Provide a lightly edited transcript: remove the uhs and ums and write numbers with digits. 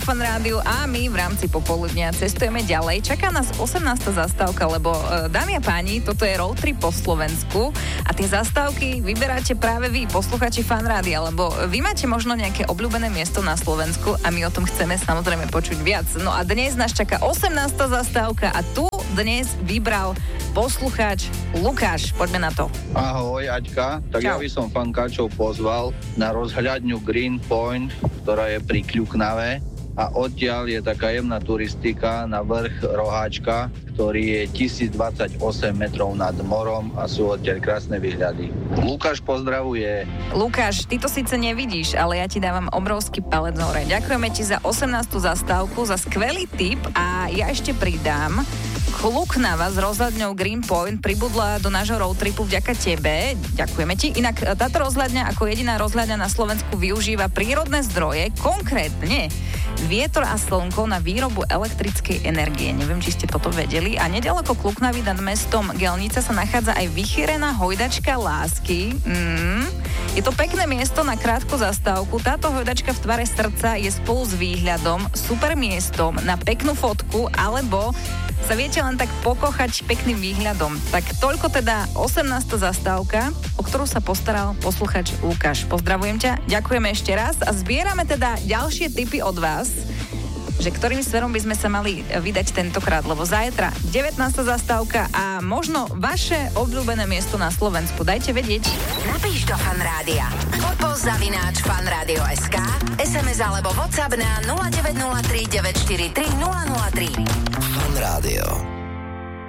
Fan Rádiu a my v rámci popoludnia cestujeme ďalej. Čaká nás 18. zastávka, lebo dámy a páni, toto je road trip po Slovensku a tie zastávky vyberáte práve vy, posluchači Fan Rádia, lebo vy máte možno nejaké obľúbené miesto na Slovensku a my o tom chceme samozrejme počuť viac. No a dnes nás čaká 18. zastávka a tu dnes vybral poslucháč Lukáš. Poďme na to. Ahoj, Aťka. Tak Čau. Ja by som fankáčov pozval na rozhľadňu Green Point, ktorá je pri Kľuknave a odtiaľ je taká jemná turistika na vrch Roháčka, ktorý je 1028 metrov nad morom a sú odtiaľ krásne výhľady. Lukáš pozdravuje. Lukáš, ty to síce nevidíš, ale ja ti dávam obrovský palec hore. Ďakujeme ti za 18. zastávku, za skvelý tip a ja ešte pridám, Kľuknava s rozhľadňou Green Point pribudla do nášho road tripu vďaka tebe. Ďakujeme ti. Inak táto rozhľadňa ako jediná rozhľadňa na Slovensku využíva prírodné zdroje, konkrétne vietor a slnko na výrobu elektrickej energie. Neviem, či ste toto vedeli. A nedaleko Kľuknavy nad mestom Gelnica sa nachádza aj vychýrená hojdačka lásky. Je to pekné miesto na krátku zastávku. Táto hojdačka v tvare srdca je spolu s výhľadom super miestom na peknú fotku, alebo sa viete len tak pokochať pekným výhľadom. Tak toľko teda 18. zastávka, o ktorú sa postaral posluchač Lukáš. Pozdravujem ťa, ďakujeme ešte raz a zbierame teda ďalšie tipy od vás, že ktorým smerom by sme sa mali vydať tentokrát, lebo zajtra 19. zastávka a možno vaše obľúbené miesto na Slovensku. Dajte vedieť. Napíš do Fan Rádia. @fanradio.sk, SMS alebo WhatsApp na 0903 943 003. Fan Rádio.